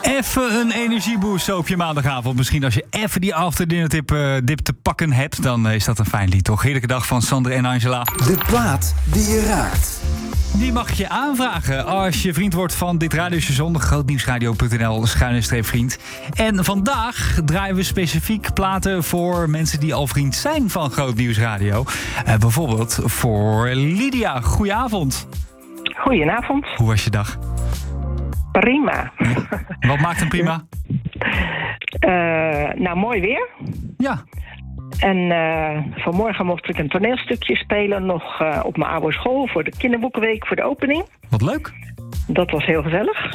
Even een energieboost zo op je maandagavond. Misschien als je even die afterdinner dip te pakken hebt, dan is dat een fijn lied, toch? Heerlijke dag van Sander en Angela. De plaat die je raakt. Die mag je aanvragen als je vriend wordt van dit radiostation, grootnieuwsradio.nl/vriend. En vandaag draaien we specifiek platen voor mensen die al vriend zijn van Grootnieuws Radio. Bijvoorbeeld voor Lydia. Goedenavond. Goedenavond. Hoe was je dag? Prima. Ja. Wat maakt hem prima? Nou, mooi weer. Ja. En vanmorgen mocht ik een toneelstukje spelen nog op mijn oude school voor de kinderboekenweek voor de opening. Wat leuk. Dat was heel gezellig.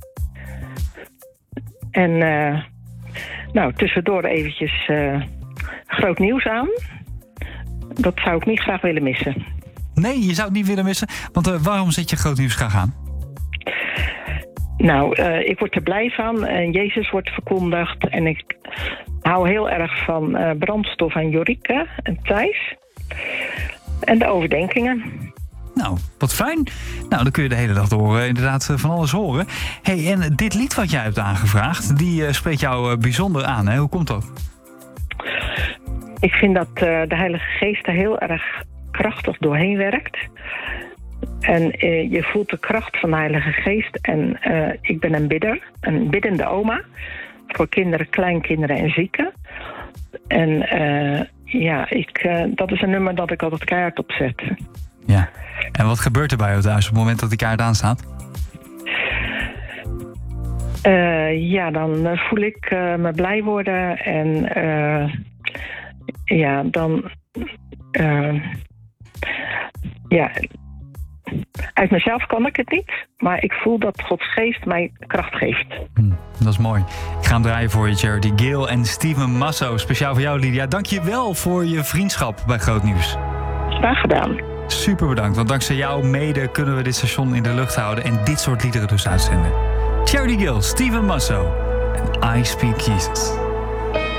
En nou, tussendoor eventjes groot nieuws aan. Dat zou ik niet graag willen missen. Nee, je zou het niet willen missen. Want waarom zet je Grootnieuws graag aan? Nou, ik word er blij van. Jezus wordt verkondigd. En ik hou heel erg van brandstof aan Jorika en Thijs. En de overdenkingen. Nou, wat fijn. Nou, dan kun je de hele dag door inderdaad van alles horen. Hey, en dit lied wat jij hebt aangevraagd, die spreekt jou bijzonder aan, hè? Hoe komt dat? Ik vind dat de Heilige Geest er heel erg krachtig doorheen werkt. En je voelt de kracht van de Heilige Geest. En ik ben een bidder, een biddende oma. Voor kinderen, kleinkinderen en zieken. En ja, dat is een nummer dat ik altijd keihard opzet. Ja. En wat gebeurt er bij jou thuis op het moment dat die kaart aanstaat? Ja, dan voel ik me blij worden. En ja, dan... ja... Uit mezelf kan ik het niet, maar ik voel dat Gods geest mij kracht geeft. Dat is mooi. Ik ga hem draaien voor je, Charity Gale en Steven Masso. Speciaal voor jou, Lydia. Dank je wel voor je vriendschap bij Grootnieuws. Graag gedaan. Super bedankt, want dankzij jou mede kunnen we dit station in de lucht houden en dit soort liederen dus uitzenden. Charity Gale, Steven Masso en I Speak Jesus.